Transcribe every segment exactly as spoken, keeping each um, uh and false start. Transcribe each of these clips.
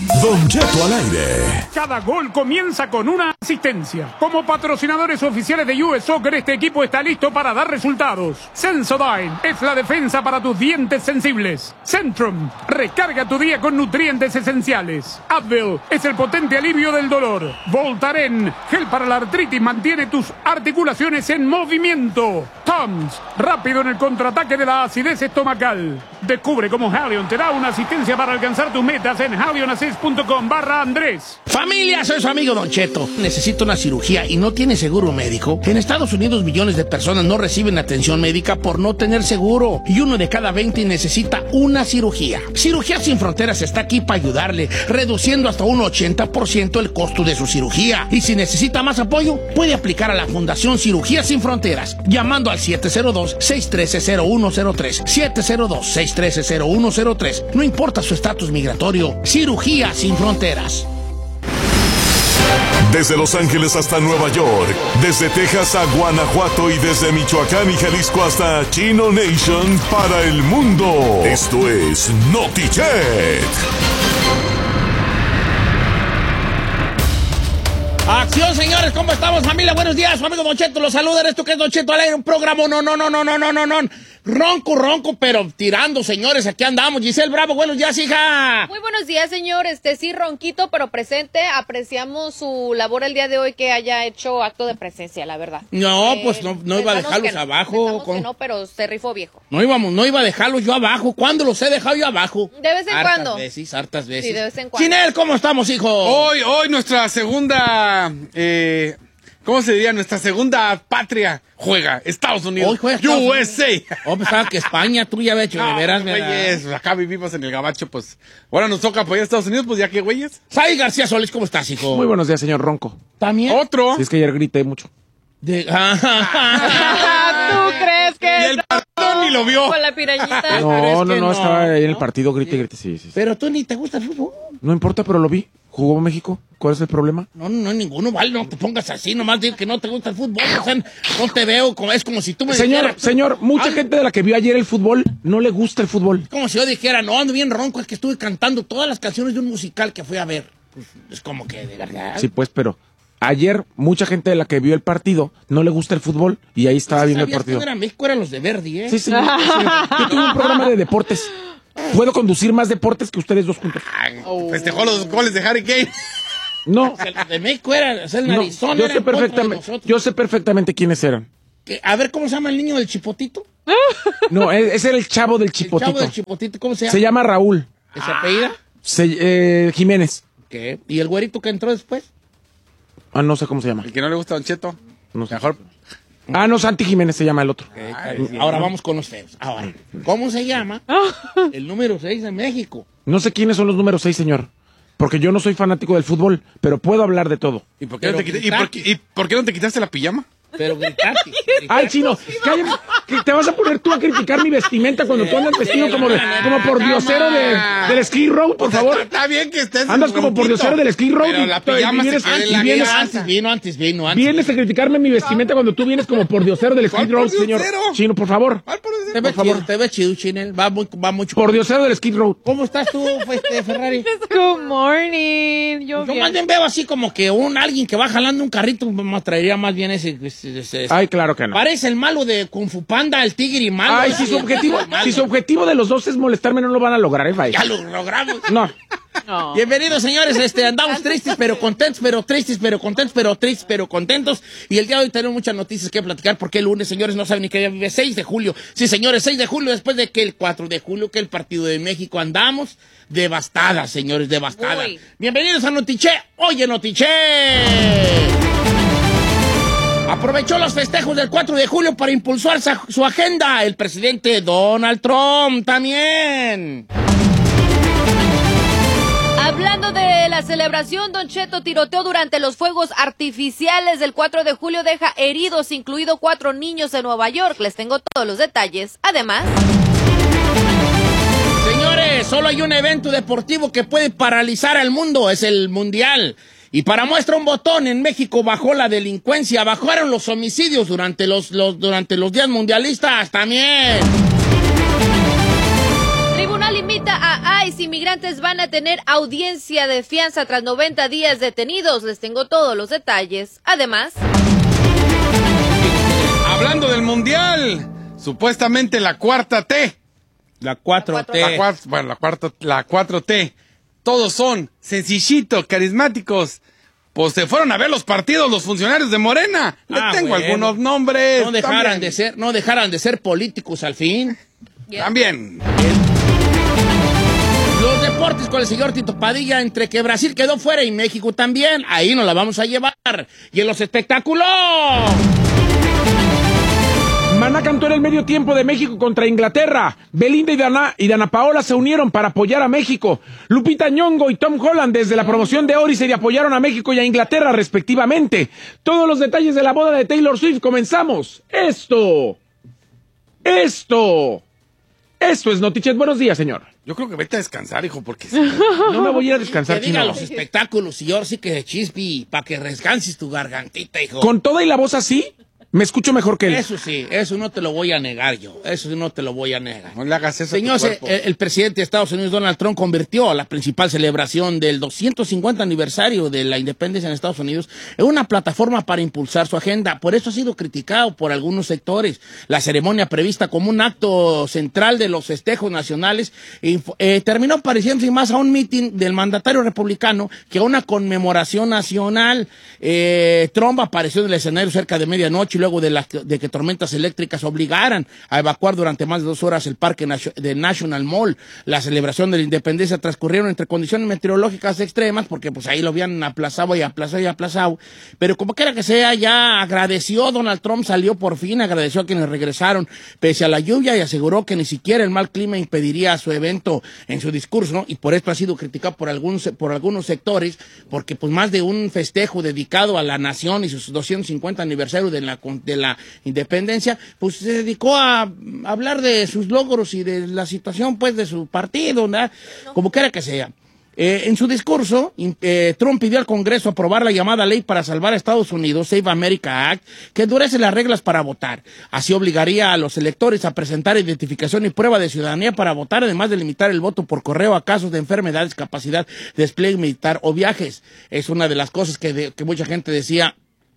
Don Cheto al aire. Cada gol comienza con una asistencia. Como patrocinadores oficiales de U S Soccer, este equipo está listo para dar resultados. Sensodyne es la defensa para tus dientes sensibles. Centrum, recarga tu día con nutrientes esenciales. Advil es el potente alivio del dolor. Voltaren, gel para la artritis, mantiene tus articulaciones en movimiento. Tums, rápido en el contraataque de la acidez estomacal. Descubre cómo Halion te da una asistencia para alcanzar tus metas en halionassist punto com barra Andrés. Familia, soy su amigo Don Cheto. Necesito una cirugía y no tiene seguro médico. En Estados Unidos millones de personas no reciben atención médica por no tener seguro. Y uno de cada veinte necesita una cirugía. Cirugía Sin Fronteras está aquí para ayudarle, reduciendo hasta un ochenta por ciento el costo de su cirugía. Y si necesita más apoyo, puede aplicar a la Fundación Cirugía Sin Fronteras, llamando al siete cero dos, seis uno tres, cero uno cero tres. siete cero dos, seis uno tres, cero uno cero tres. No importa su estatus migratorio. Cirugía Sin Fronteras. Desde Los Ángeles hasta Nueva York, desde Texas a Guanajuato y desde Michoacán y Jalisco hasta Chino Nation para el mundo. Esto es NotiChet. Acción, señores, ¿cómo estamos, familia? Buenos días, su amigo Don Cheto los saluda. Esto que es Don Cheto al aire, un programa, no, no, no, no, no, no, no, no. Ronco, ronco, pero tirando, señores, aquí andamos. Giselle Bravo, buenos días, hija. Muy buenos días, señor. Este sí, ronquito, pero presente. Apreciamos su labor el día de hoy, que haya hecho acto de presencia, la verdad. No, eh, pues no, no iba a dejarlos no, abajo. Con... que no, pero se rifó viejo. No íbamos, no iba a dejarlos yo abajo. ¿Cuándo los he dejado yo abajo? De vez en hartas cuando. Hartas veces, hartas veces. Sí, de vez en cuando. Chinel, ¿cómo estamos, hijo? Hoy, hoy nuestra segunda, eh, ¿cómo se diría? Nuestra segunda patria juega Estados Unidos. Hoy juega Estados U S A. Unidos. Oh, pensaba que España, tú ya habías hecho de veras, ¿verdad? Güeyes, acá vivimos en el gabacho, pues. Ahora nos toca apoyar a Estados Unidos, pues ya que güeyes. Sai García Solís, ¿cómo estás, hijo? Muy buenos días, señor Ronco. ¿También? Otro. Si es que ayer grité mucho. De... ¿Tú crees que Y el partido ni lo vio. con la pirañita? Pero No, es no, que no, no, estaba ahí en el ¿no? partido, grite, grite, sí, sí, sí. Pero tú ni te gusta el fútbol. No importa, pero lo vi. ¿Jugó México? ¿Cuál es el problema? No, no, ninguno, vale, no te pongas así, nomás digo que no te gusta el fútbol, o sea, no te veo, como, es como si tú me Señor, dijeras... señor, mucha Ay, gente de la que vio ayer el fútbol no le gusta el fútbol. como si yo dijera, no, ando bien ronco, es que estuve cantando todas las canciones de un musical que fui a ver. Pues, es como que, de verdad... Sí, pues, pero ayer mucha gente de la que vio el partido no le gusta el fútbol y ahí estaba viendo el ¿Sabías partido. que no era México, eran los de Verdi, eh? Sí, señor. Sí, señor. Yo tengo un programa de deportes. Puedo conducir más deportes que ustedes dos juntos. Ay, festejó los goles de Harry Kane. No, O sea, los de México eran, o sea, el no, narizón yo era sé en contra de perfectamente, nosotros. yo sé perfectamente quiénes eran. Que- a ver, ¿cómo se llama el niño del Chipotito? No, e- ese era el chavo del El Chipotito. chavo del Chipotito, ¿cómo se llama? Se llama Raúl ¿Se apellida? Se- eh, Jiménez. ¿Qué? ¿Y el güerito que entró después? Ah, no sé cómo se llama. El que no le gusta a Don Cheto. No sé. Mejor. Ah, no, Santi Jiménez se llama el otro. Ahora vamos con los feos. Ahora, ¿cómo se llama el número seis de México? No sé quiénes son los números seis, señor. Porque yo no soy fanático del fútbol, pero puedo hablar de todo. ¿Y por qué, no Pero te, quita- y por qué- y por qué no te quitaste la pijama? Pero gritaste. Ay, chino, cállate, que te vas a poner tú a criticar mi vestimenta cuando tú andas vestido como, de, como por diosero de, del Ski Road, por favor. Está bien que estés. Andas como por diosero del Ski Road Pero y- la pijama y vienes- se queda en y la vienes- casa. Antes vino, antes vino, antes. Vienes a criticarme mi vestimenta cuando tú vienes como por diosero del Ski ¿Cuál Road, por señor. diosero? Chino, por favor. Ay, por Te ve chido, te ve chido, Chinel. Va, muy, va mucho. Por diosero del Ski Road. ¿Cómo estás tú, este, Ferrari? Good morning. Yo Yo bien. más bien veo así como que un alguien que va jalando un carrito me traería más bien ese... ese- ese- Ay, claro que no. Parece el malo de Kung Fu Panda, el tigre y malo. Ay, ese, si su objetivo, el malo. si su objetivo de los dos es molestarme, no lo van a lograr, ¿eh, Fay? Ya lo logramos. No. No. Bienvenidos, señores. Este, andamos tristes, pero contentos, pero tristes, pero contentos, pero tristes, pero contentos. Y el día de hoy tenemos muchas noticias que platicar porque el lunes, señores, no saben ni qué día vive. seis de julio. Sí, señores, seis de julio, después de que el cuatro de julio, que el partido de México, andamos devastadas, señores, devastadas. Uy. Bienvenidos a Notiche. Oye, Notiche. Aprovechó los festejos del cuatro de julio para impulsar sa- su agenda. El presidente Donald Trump también. Hablando de la celebración, Don Cheto, tiroteo durante los fuegos artificiales del cuatro de julio deja heridos, incluido cuatro niños en Nueva York. Les tengo todos los detalles. Además... Señores, solo hay un evento deportivo que puede paralizar al mundo, es el Mundial. Y para muestra un botón, en México bajó la delincuencia, bajaron los homicidios durante los, los, durante los días mundialistas también. Tribunal invita a ICE, inmigrantes van a tener audiencia de fianza tras noventa días detenidos. Les tengo todos los detalles. Además, hablando del mundial, supuestamente la cuarta T. La cuatro T. La cuarta, bueno, la cuarta, la cuatro T. Todos son sencillitos, carismáticos. Pues se fueron a ver los partidos los funcionarios de Morena. Le Ah, tengo bueno. algunos nombres. No dejaran también. de ser, no dejaran de ser políticos al fin. También. Los deportes con el señor Tito Padilla, entre que Brasil quedó fuera y México también. Ahí nos la vamos a llevar. Y en los espectáculos. Maná cantó en el medio tiempo de México contra Inglaterra. Belinda y Dana, y Dana Paola se unieron para apoyar a México. Lupita Nyong'o y Tom Holland desde la promoción de Odyssey apoyaron a México y a Inglaterra respectivamente. Todos los detalles de la boda de Taylor Swift. Comenzamos. Esto. Esto. Esto es Notichet. Buenos días, señor. Yo creo que vete a descansar, hijo, porque... No me voy a ir a descansar, Que diga chino. los espectáculos y ahora sí que chispi, para que descanses tu gargantita, hijo. Con toda y la voz así, me escucho mejor que él. Eso sí, eso no te lo voy a negar yo. Eso no te lo voy a negar. No le hagas eso Señor, a tu cuerpo. el, el presidente de Estados Unidos, Donald Trump, convirtió la principal celebración del doscientos cincuenta aniversario de la independencia en Estados Unidos en una plataforma para impulsar su agenda. Por eso ha sido criticado por algunos sectores. La ceremonia prevista como un acto central de los festejos nacionales inf- eh, terminó pareciéndose más a un mitin del mandatario republicano que a una conmemoración nacional. Eh, Trump apareció en el escenario cerca de medianoche y luego de, la, de que tormentas eléctricas obligaran a evacuar durante más de dos horas el parque Nation- de National Mall. La celebración de la independencia transcurrieron entre condiciones meteorológicas extremas, porque pues ahí lo habían aplazado y aplazado y aplazado. Pero como quiera que sea, ya agradeció, Donald Trump salió por fin, agradeció a quienes regresaron pese a la lluvia y aseguró que ni siquiera el mal clima impediría su evento en su discurso, ¿no? Y por esto ha sido criticado por algunos, por algunos sectores, porque pues más de un festejo dedicado a la nación y sus doscientos cincuenta aniversario de la, de la independencia, pues se dedicó a hablar de sus logros y de la situación, pues, de su partido, ¿verdad? Como quiera que sea. Eh, en su discurso, eh, Trump pidió al Congreso aprobar la llamada ley para salvar a Estados Unidos, Save America Act, que endurece las reglas para votar. Así obligaría a los electores a presentar identificación y prueba de ciudadanía para votar, además de limitar el voto por correo a casos de enfermedad, discapacidad, despliegue militar o viajes. Es una de las cosas que, de, que mucha gente decía.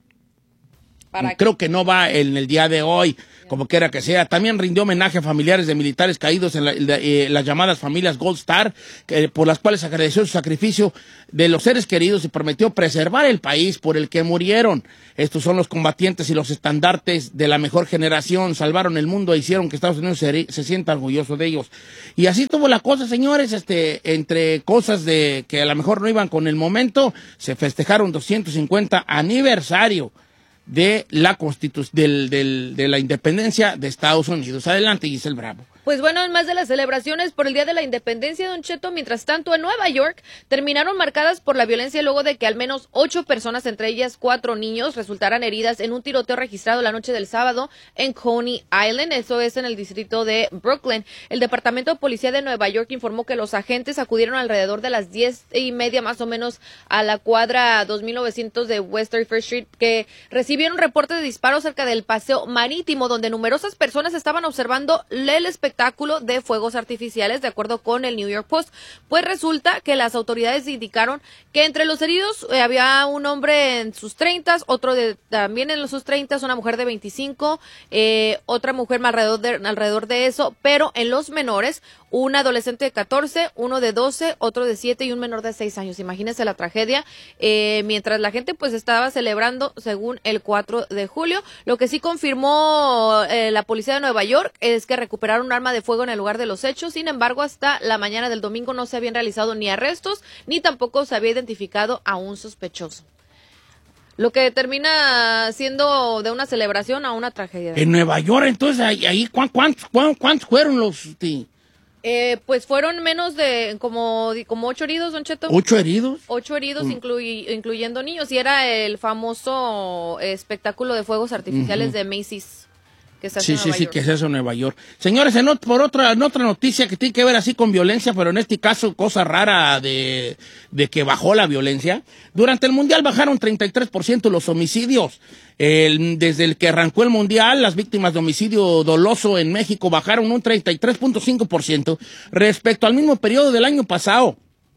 Creo que no va en el día de hoy, como quiera que sea. También rindió homenaje a familiares de militares caídos en la, la, eh, las llamadas familias Gold Star, que, por las cuales agradeció su sacrificio de los seres queridos y prometió preservar el país por el que murieron. Estos son los combatientes y los estandartes de la mejor generación. Salvaron el mundo e hicieron que Estados Unidos se, se sienta orgulloso de ellos. Y así estuvo la cosa, señores, este, entre cosas de que a lo mejor no iban con el momento, se festejaron doscientos cincuenta aniversario de la constitu del, del, de la independencia de Estados Unidos. Adelante, Giselle Bravo. Pues bueno, en más de las celebraciones por el Día de la Independencia, Don Cheto, mientras tanto en Nueva York terminaron marcadas por la violencia luego de que al menos ocho personas, entre ellas cuatro niños, resultaran heridas en un tiroteo registrado la noche del sábado en Coney Island, eso es en el distrito de Brooklyn. El Departamento de Policía de Nueva York informó que los agentes acudieron alrededor de las diez y media más o menos a la cuadra dos mil novecientos de West thirty-first Street, que recibieron reportes de disparos cerca del paseo marítimo, donde numerosas personas estaban observando el espectáculo espectáculo de fuegos artificiales, de acuerdo con el New York Post. Pues resulta que las autoridades indicaron que entre los heridos eh, había un hombre en sus treintas, otro de, también en sus treintas, una mujer de veinticinco, eh, otra mujer más alrededor de, alrededor de eso, pero en los menores, un adolescente de catorce, uno de doce, otro de siete y un menor de seis años. Imagínense la tragedia, eh, mientras la gente pues estaba celebrando según el cuatro de julio. Lo que sí confirmó eh, la policía de Nueva York es que recuperaron un arma de fuego en el lugar de los hechos. Sin embargo, hasta la mañana del domingo no se habían realizado ni arrestos, ni tampoco se había identificado a un sospechoso. Lo que termina siendo de una celebración a una tragedia. En Nueva York, entonces, ahí, ahí ¿cuántos, cuántos, cuántos fueron los...? Tí? Eh, pues fueron menos de como, como ocho heridos, Don Cheto. ¿Ocho heridos? Ocho heridos, Mm. incluy, incluyendo niños. Y era el famoso espectáculo de fuegos artificiales Uh-huh. de Macy's, que se hace Sí, en sí, Nueva sí, York. que es eso en Nueva York. Señores, en, ot- por otra, en otra noticia que tiene que ver así con violencia, pero en este caso cosa rara de, de que bajó la violencia. Durante el Mundial bajaron treinta y tres por ciento los homicidios. El- desde el que arrancó el Mundial, las víctimas de homicidio doloso en México bajaron un treinta y tres punto cinco por ciento respecto al mismo periodo del año pasado.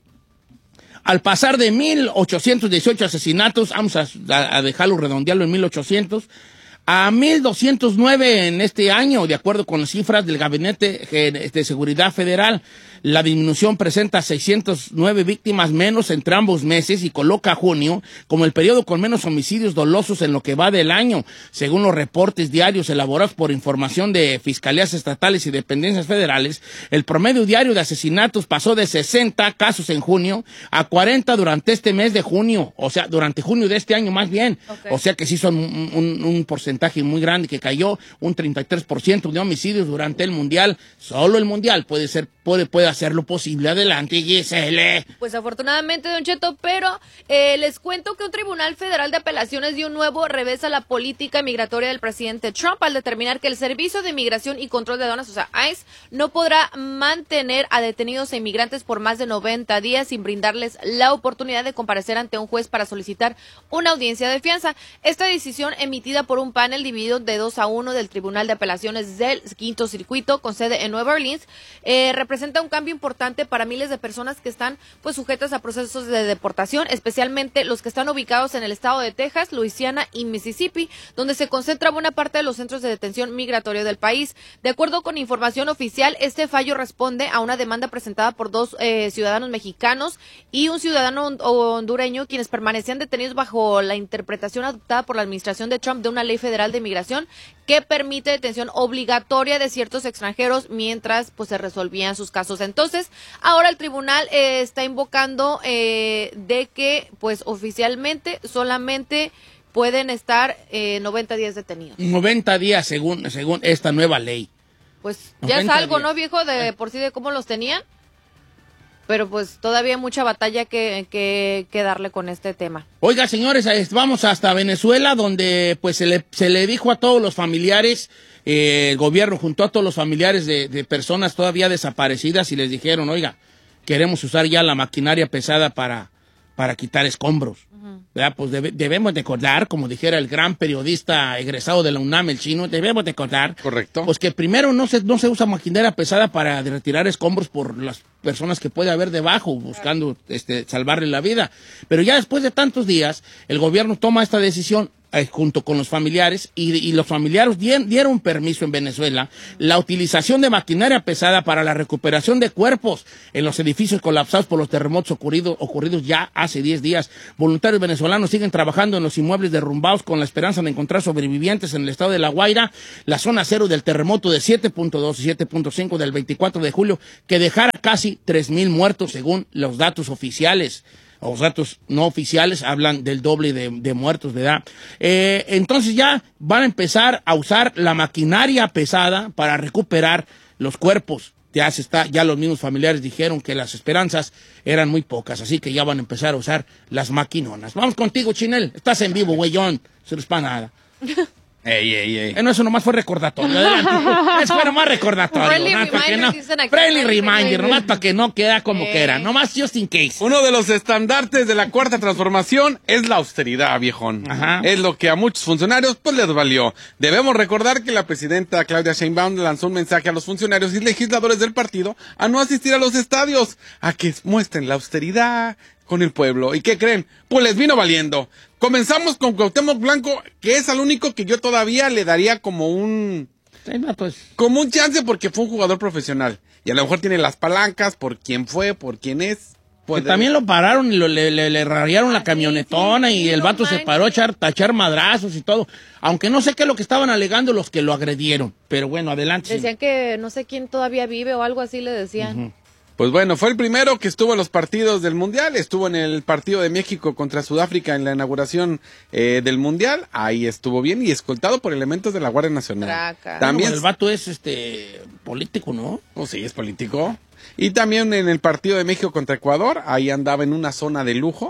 Al pasar de mil ochocientos dieciocho asesinatos, vamos a, a dejarlo redondearlo en mil ochocientos, a mil doscientos nueve en este año, de acuerdo con las cifras del Gabinete de Seguridad Federal. La disminución presenta seiscientas nueve víctimas menos entre ambos meses y coloca a junio como el periodo con menos homicidios dolosos en lo que va del año, según los reportes diarios elaborados por información de fiscalías estatales y dependencias federales. El promedio diario de asesinatos pasó de sesenta casos en junio a cuarenta durante este mes de junio, o sea, durante junio de este año más bien. Okay. O sea que sí son un, un, un porcentaje muy grande que cayó, un treinta y tres por ciento de homicidios durante el Mundial. Solo el Mundial puede ser, puede, puede hacer lo posible. Adelante, Gisele. Pues afortunadamente, Don Cheto, pero eh, les cuento que un tribunal federal de apelaciones dio un nuevo revés a la política migratoria del presidente Trump al determinar que el Servicio de Inmigración y Control de Aduanas, o sea, ICE, no podrá mantener a detenidos e inmigrantes por más de noventa días sin brindarles la oportunidad de comparecer ante un juez para solicitar una audiencia de fianza. Esta decisión, emitida por un panel dividido de dos a uno del Tribunal de Apelaciones del Quinto Circuito, con sede en Nueva Orleans, eh, representa un cambio importante para miles de personas que están pues sujetas a procesos de deportación, especialmente los que están ubicados en el estado de Texas, Luisiana y Mississippi, donde se concentra buena parte de los centros de detención migratorio del país. De acuerdo con información oficial, este fallo responde a una demanda presentada por dos eh, ciudadanos mexicanos y un ciudadano hondureño, quienes permanecían detenidos bajo la interpretación adoptada por la administración de Trump de una ley federal de inmigración que permite detención obligatoria de ciertos extranjeros mientras pues se resolvían sus casos. Entonces, ahora el tribunal eh, está invocando eh, de que pues oficialmente solamente pueden estar eh, noventa días detenidos. noventa días según, según esta nueva ley. Pues ya es noventa algo, días. ¿no, viejo? De por sí de cómo los tenían. Pero pues todavía hay mucha batalla que, que, que darle con este tema. Oiga, señores, eh, vamos hasta Venezuela, donde pues se le, se le dijo a todos los familiares, eh, el gobierno juntó a todos los familiares de, de personas todavía desaparecidas y les dijeron, oiga, queremos usar ya la maquinaria pesada para, para quitar escombros. Uh-huh. ¿Verdad? Pues debe, debemos recordar, como dijera el gran periodista egresado de la UNAM, el chino, debemos recordar. Correcto. Pues que primero no se, no se usa maquinaria pesada para retirar escombros por las personas que puede haber debajo buscando este, salvarle la vida. Pero ya después de tantos días, el gobierno toma esta decisión eh, junto con los familiares y, y los familiares dieron, dieron permiso en Venezuela la utilización de maquinaria pesada para la recuperación de cuerpos en los edificios colapsados por los terremotos ocurrido, ocurridos ya hace diez días. Voluntarios venezolanos siguen trabajando en los inmuebles derrumbados con la esperanza de encontrar sobrevivientes en el estado de La Guaira, la zona cero del terremoto de siete punto dos y siete punto cinco del veinticuatro de julio, que dejara casi tres mil muertos según los datos oficiales. Los datos no oficiales hablan del doble de, de muertos, ¿verdad? Eh, entonces ya van a empezar a usar la maquinaria pesada para recuperar los cuerpos. Ya se está, ya los mismos familiares dijeron que las esperanzas eran muy pocas, así que ya van a empezar a usar las maquinonas. Vamos contigo, Chinel. Estás en vivo, güeyón. Se les para nada. Ey, ey, ey. Eh, no, eso nomás fue recordatorio. Adelante. Eso fue nomás recordatorio. Friendly Nomás para que reminder, no, dicen aquí. friendly reminder, nomás para que no queda como Eh. que era. Nomás just in case. Uno de los estandartes de la cuarta transformación es la austeridad, viejón. Ajá. Es lo que a muchos funcionarios pues les valió. Debemos recordar que la presidenta Claudia Sheinbaum lanzó un mensaje a los funcionarios y legisladores del partido a no asistir a los estadios, a que muestren la austeridad con el pueblo. ¿Y qué creen? Pues les vino valiendo. Comenzamos con Cuauhtémoc Blanco, que es al único que yo todavía le daría como un... Sí, no, pues. como un chance porque fue un jugador profesional. Y a lo mejor tiene las palancas por quién fue, por quién es. Que también lo pararon y lo, le, le, le rayaron la Ah, camionetona sí, sí, y el no vato se manches. paró a echar, a echar madrazos y todo. Aunque no sé qué es lo que estaban alegando los que lo agredieron. Pero bueno, adelante. Decían que no sé quién todavía vive o algo así le decían. Ujú. Pues bueno, fue el primero que estuvo en los partidos del Mundial, estuvo en el partido de México contra Sudáfrica en la inauguración eh, del Mundial, ahí estuvo bien y escoltado por elementos de la Guardia Nacional. Traca. También, Bueno, el vato es este político, ¿no? oh, sí, es político. Y también en el partido de México contra Ecuador, ahí andaba en una zona de lujo,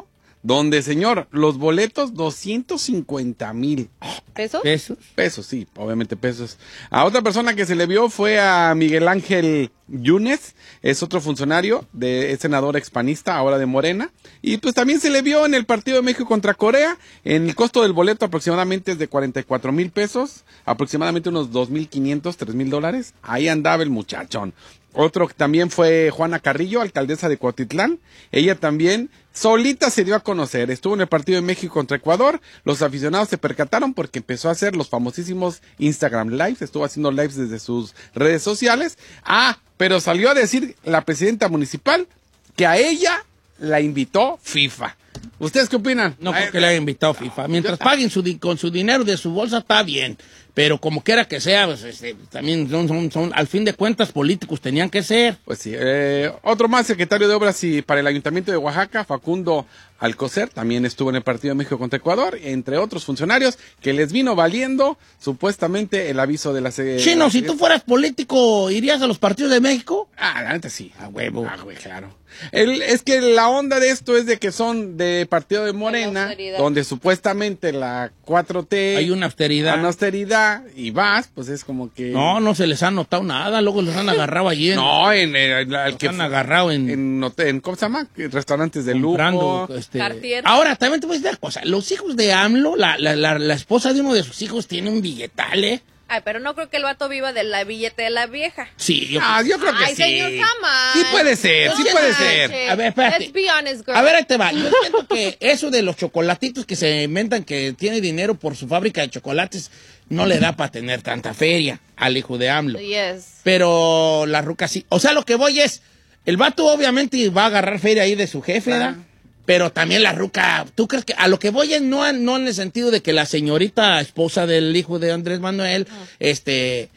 donde, señor, los boletos doscientos cincuenta mil ¿Pesos? ¿Pesos? pesos, sí, obviamente pesos. A otra persona que se le vio fue a Miguel Ángel Yunes, es otro funcionario, de, es senador expanista, ahora de Morena, y pues también se le vio en el partido de México contra Corea, en el costo del boleto aproximadamente es de cuarenta y cuatro mil pesos, aproximadamente unos dos mil quinientos, tres mil dólares, ahí andaba el muchachón. Otro que también fue Juana Carrillo, alcaldesa de Cuautitlán. Ella también solita se dio a conocer. Estuvo en el partido de México contra Ecuador. Los aficionados se percataron porque empezó a hacer los famosísimos Instagram Lives. Estuvo haciendo lives desde sus redes sociales. Ah, pero salió a decir la presidenta municipal que a ella la invitó FIFA. ¿Ustedes qué opinan? No creo que le haya invitado FIFA. Mientras paguen su di- con su dinero de su bolsa, está bien. Pero como quiera que sea, pues, este, también son, son, son, al fin de cuentas, políticos tenían que ser. Pues sí. Eh, otro más, secretario de Obras y para el Ayuntamiento de Oaxaca, Facundo Alcocer, también estuvo en el partido de México contra Ecuador, entre otros funcionarios, que les vino valiendo supuestamente el aviso de la... Se- Chino, la si tú fueras político, ¿irías a los partidos de México? Ah, la neta sí. A huevo. Ah, güey, claro. El, es que la onda de esto es de que son de partido de De la Morena, austeridad. donde supuestamente la cuatro T... Hay una austeridad. Una austeridad, y vas, pues es como que... No, no se les ha notado nada. Luego los han agarrado allí. En, No, en el, el los que han fue- agarrado en... en, hotel- en- ¿cómo se llama? Restaurantes de comprando, lujo. este... Cartier. Ahora, también te voy a decir una cosa. Los hijos de AMLO, la, la, la, la esposa de uno de sus hijos tiene un billetal, ¿eh? Ay, pero no creo que el vato viva de la billete de la vieja. Sí, yo... Ah, yo creo que Ay, sí. señor, jamás. Sí puede ser, sí No puede manches. ser. A ver, espérate. Let's be honest, girl. A ver, ahí te va. Yo siento que eso de los chocolatitos que se inventan que tiene dinero por su fábrica de chocolates no le da para tener tanta feria al hijo de AMLO. Yes. Pero la ruca sí. O sea, lo que voy es, el vato obviamente va a agarrar feria ahí de su jefe, ¿verdad? Ah. Pero también la ruca, ¿tú crees que a lo que voy es no, no en el sentido de que la señorita esposa del hijo de Andrés Manuel, este,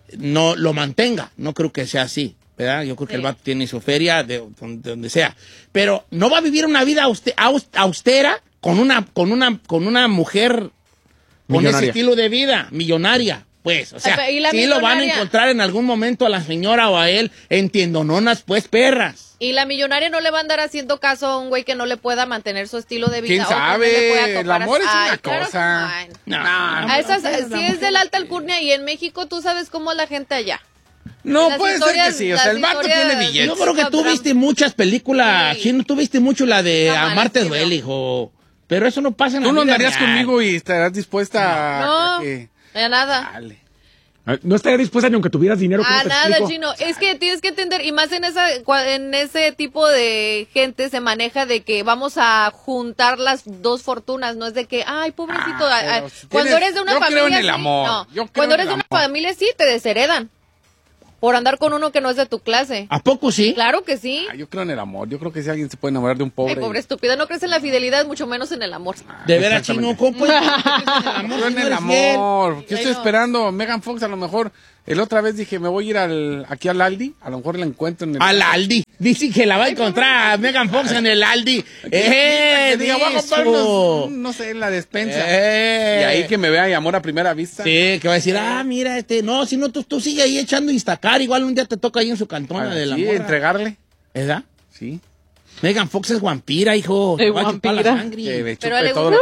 no lo mantenga? No creo que sea así, ¿verdad? Yo creo que Sí. el vato tiene su feria de donde, de donde sea. Pero no va a vivir una vida auste- aus- austera con una, con una, con una mujer con ese Millonaria. estilo de vida, millonaria. Pues, o sea, Ah, ¿y la sí lo van a millonaria? encontrar en algún momento a la señora o a él en tiendononas, pues, perras. Y la millonaria no le va a andar haciendo caso a un güey que no le pueda mantener su estilo de vida. ¿Quién o que no sabe? le pueda El topar amor es así. una Ay, claro cosa. que no. No, No, A esas, pero si la es mujer- de la alta alcurnia y en México tú sabes cómo es la gente allá. No, Las puede ser que historias- sí. O sea, las el vato historias- tiene billetes. Yo creo que tú Cabrón. viste muchas películas, Sí. Chino, tú viste mucho la de No, Amarte malísimo. Duele, hijo. Pero eso no pasa en Tú la no vida andarías real. conmigo y estarás dispuesta a... No, que- de nada. Dale. No estaría dispuesta ni aunque tuvieras dinero. ¿cómo A te nada, explico? Chino. Es que tienes que entender, y más en esa, cua- en ese tipo de gente se maneja de que vamos a juntar las dos fortunas, no es de que, ay, pobrecito. Ah, ay, ay. pero si Cuando tienes- eres de una yo creo familia en el así, amor, no. yo creo Cuando en eres de el una amor. familia así, te desheredan por andar con uno que no es de tu clase. ¿A poco sí? Claro que sí. Ah, yo creo en el amor. Yo creo que si alguien se puede enamorar de un pobre... Ay, pobre estúpida, no crees en la fidelidad, mucho menos en el amor. De veras, Exactamente. Chino, ¿cómo puedes decir que crees en el amor Yo si en no el eres fiel? amor. Yo Ay, estoy no. esperando Megan Fox, a lo mejor. El otra vez dije, me voy a ir al, aquí al Aldi. A lo mejor la encuentro en el... Al Aldi. Dice que la va a encontrar a Megan Fox en el Aldi. ¡Eh! Que diga, voy a comprar dijo. unos, no sé, en la despensa. Eh. Y ahí que me vea y amor a primera vista. Sí, que va a decir, ah, mira, este, no, si no, tú, tú sigue ahí echando Instacar, igual un día te toca ahí en su cantona Ah, de la sí, morra. entregarle. ¿Verdad? Sí. Megan Fox es vampira, hijo. Es Te va a chupar la vampira. sangre. Que me Pero chupe le todo gusta- lo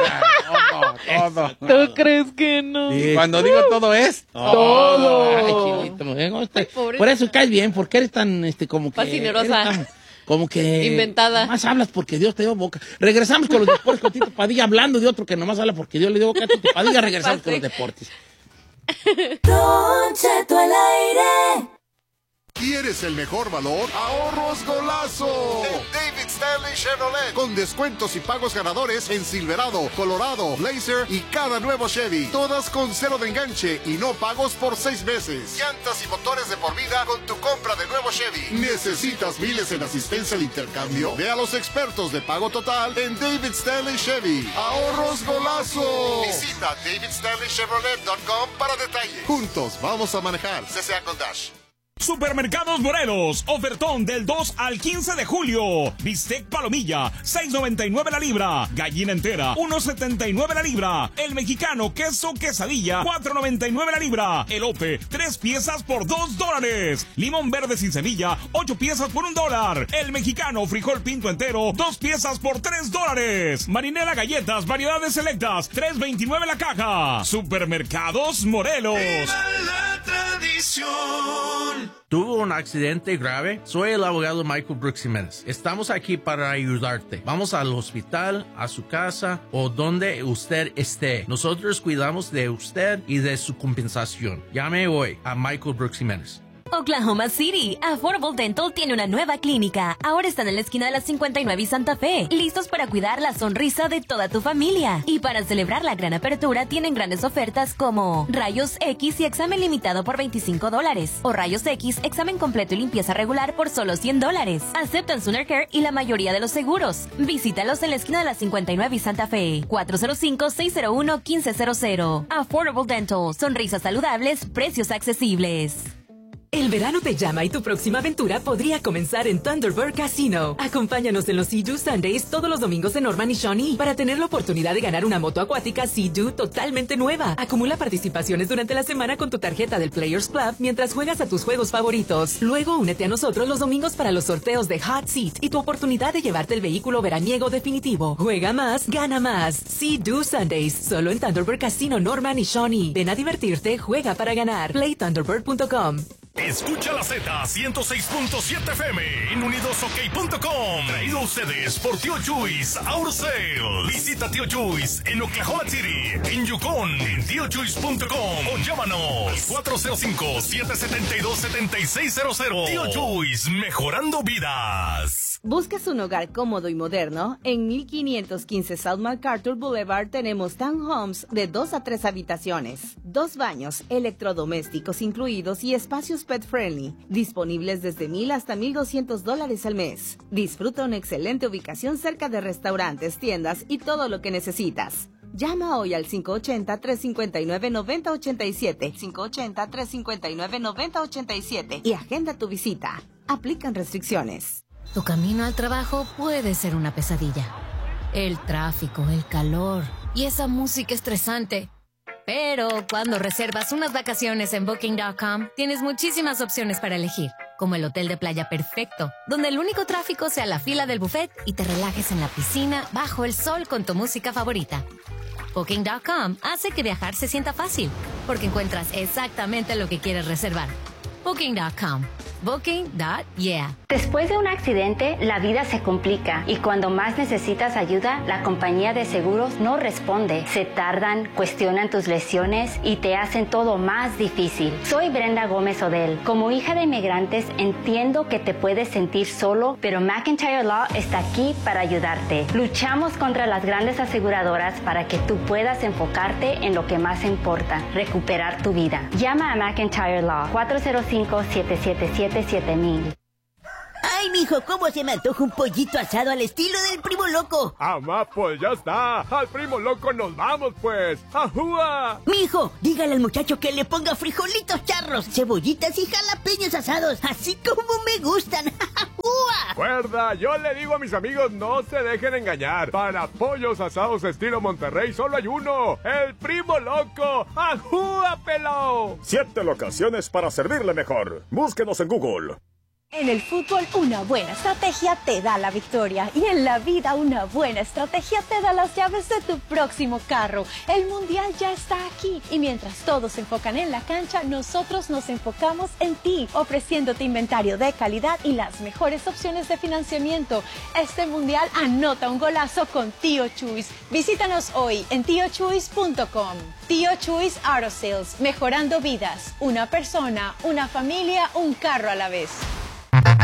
que quiera. Todo, todo. ¿Tú crees que no? Y cuando digo todo es... Todo. Ay, chinito, me gusta. Ay, pobre. Por eso caes bien, porque eres tan, este, como que... Fascinerosa. eres tan- como que... Inventada. Más hablas porque Dios te dio boca. Regresamos con los deportes con Tito Padilla, hablando de otro que nomás habla porque Dios le dio boca a Tito Padilla. Regresamos con los deportes. Don Cheto al aire. ¿Quieres el mejor valor? ¡Ahorros golazo! En David Stanley Chevrolet. Con descuentos y pagos ganadores en Silverado, Colorado, Blazer y cada nuevo Chevy. Todas con cero de enganche y no pagos por seis meses. Llantas y motores de por vida con tu compra de nuevo Chevy. ¿Necesitas miles en asistencia al intercambio? Ve a los expertos de pago total en David Stanley Chevy. ¡Ahorros golazo! Visita david stanley chevrolet punto com para detalles. Juntos vamos a manejar. C C A con Dash. Supermercados Morelos, ofertón del dos al quince de julio. Bistec palomilla, seis noventa y nueve la libra. Gallina entera, uno setenta y nueve la libra. El mexicano queso quesadilla, cuatro noventa y nueve la libra. Elote, tres piezas por dos dólares. Limón verde sin semilla, ocho piezas por un dólar. El mexicano frijol pinto entero, dos piezas por tres dólares. Marinela galletas, variedades selectas, tres veintinueve la caja. Supermercados Morelos. ¡Viva la tradición! ¿Tuvo un accidente grave? Soy el abogado Michael Brooks Jiménez. Estamos aquí para ayudarte. Vamos al hospital, a su casa o donde usted esté. Nosotros cuidamos de usted y de su compensación. Llame hoy a Michael Brooks Jiménez. Oklahoma City, Affordable Dental tiene una nueva clínica. Ahora están en la esquina de la cincuenta y nueve y Santa Fe, listos para cuidar la sonrisa de toda tu familia. Y para celebrar la gran apertura, tienen grandes ofertas como Rayos X y examen limitado por veinticinco dólares. O Rayos X, examen completo y limpieza regular por solo cien dólares. Aceptan Sooner Care y la mayoría de los seguros. Visítalos en la esquina de la cincuenta y nueve y Santa Fe. cuatro cero cinco, seis cero uno, uno cinco cero cero. Affordable Dental, sonrisas saludables, precios accesibles. El verano te llama y tu próxima aventura podría comenzar en Thunderbird Casino. Acompáñanos en los Sea-Doo Sundays todos los domingos en Norman y Shawnee para tener la oportunidad de ganar una moto acuática Sea-Doo totalmente nueva. Acumula participaciones durante la semana con tu tarjeta del Players Club mientras juegas a tus juegos favoritos. Luego únete a nosotros los domingos para los sorteos de Hot Seat y tu oportunidad de llevarte el vehículo veraniego definitivo. Juega más, gana más. Sea-Doo Sundays, solo en Thunderbird Casino Norman y Shawnee. Ven a divertirte, juega para ganar. play thunderbird punto com. Escucha la Z ciento seis punto siete F M en unidos ok punto com. Traído a ustedes por Tío Chuys Auto Sales. Visita Tío Chuys en Oklahoma City, en Yukon, en tío chuys punto com o llámanos cuatro cero cinco, siete siete dos, siete seis cero cero. Tío Chuys, mejorando vidas. ¿Buscas un hogar cómodo y moderno? En mil quinientos quince South MacArthur Boulevard tenemos townhomes de dos a tres habitaciones, dos baños, electrodomésticos incluidos y espacios pet friendly, disponibles desde mil hasta mil doscientos dólares al mes. Disfruta una excelente ubicación cerca de restaurantes, tiendas y todo lo que necesitas. Llama hoy al cinco ocho cero, tres cinco nueve, nueve cero ocho siete, cinco ocho cero, tres cinco nueve, nueve cero ocho siete y agenda tu visita. Aplican restricciones. Tu camino al trabajo puede ser una pesadilla. El tráfico, el calor y esa música estresante. Pero cuando reservas unas vacaciones en Booking punto com, tienes muchísimas opciones para elegir, como el hotel de playa perfecto, donde el único tráfico sea la fila del buffet y te relajes en la piscina bajo el sol con tu música favorita. Booking punto com hace que viajar se sienta fácil, porque encuentras exactamente lo que quieres reservar. Booking punto com. Booking punto yeah. Después de un accidente, la vida se complica y cuando más necesitas ayuda, la compañía de seguros no responde. Se tardan, cuestionan tus lesiones y te hacen todo más difícil. Soy Brenda Gómez Odell. Como hija de inmigrantes, entiendo que te puedes sentir solo, pero McIntyre Law está aquí para ayudarte. Luchamos contra las grandes aseguradoras para que tú puedas enfocarte en lo que más importa, recuperar tu vida. Llama a McIntyre Law cuatro cero cinco, siete siete siete, siete mil. Ay, mijo, ¿cómo se me antoja un pollito asado al estilo del Primo Loco? Amá, pues ya está. Al Primo Loco nos vamos, pues. ¡Ajúa! Mijo, dígale al muchacho que le ponga frijolitos charros, cebollitas y jalapeños asados, así como me gustan. ¡Ajúa! Cuerda, yo le digo a mis amigos, no se dejen engañar. Para pollos asados estilo Monterrey solo hay uno. El Primo Loco. ¡Ajúa, pelao! Siete locaciones para servirle mejor. Búsquenos en Google. En el fútbol, una buena estrategia te da la victoria. Y en la vida, una buena estrategia te da las llaves de tu próximo carro. El Mundial ya está aquí. Y mientras todos se enfocan en la cancha, nosotros nos enfocamos en ti, ofreciéndote inventario de calidad y las mejores opciones de financiamiento. Este Mundial anota un golazo con Tío Chuys. Visítanos hoy en tío chuys punto com. Tío Chuys Auto Sales, mejorando vidas. Una persona, una familia, un carro a la vez.